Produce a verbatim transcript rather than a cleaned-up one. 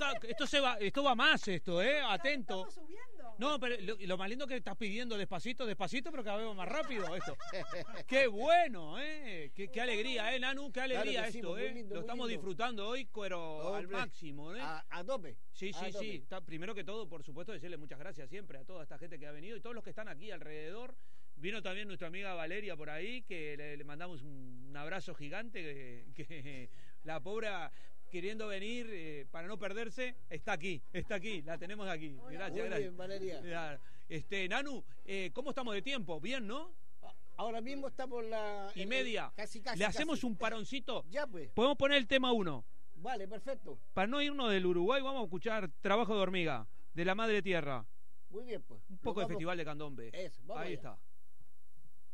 va, esto se va, esto va más esto, eh, atento. Estamos subiendo. No, pero lo, lo más lindo que estás pidiendo despacito, despacito, pero cada vez más rápido esto. Qué bueno, eh. Qué, qué alegría, eh, Nanu, qué alegría Claro que sí, esto, muy eh. lindo, lo muy estamos lindo. disfrutando hoy, pero al Hombre, máximo, eh. A, a tope. Sí, sí, a tope. sí. Está, primero que todo, por supuesto, decirle muchas gracias siempre a toda esta gente que ha venido y todos los que están aquí alrededor. Vino también nuestra amiga Valeria por ahí, que le, le mandamos un, un abrazo gigante, que, que la pobre, queriendo venir eh, para no perderse, está aquí, está aquí, la tenemos aquí. Hola. Gracias, Muy gracias. bien, Valeria. Este, Nanu, eh, ¿cómo estamos de tiempo? Bien, ¿no? Ahora mismo estamos la... Y en- media. Casi, casi. ¿Le hacemos casi. un paroncito? Ya pues. Podemos poner el tema uno. Vale, perfecto. Para no irnos del Uruguay, vamos a escuchar Trabajo de Hormiga, de la Madre Tierra. Muy bien, pues. Un Nos poco de vamos- Festival de Candombe. Eso, vamos Ahí allá. está.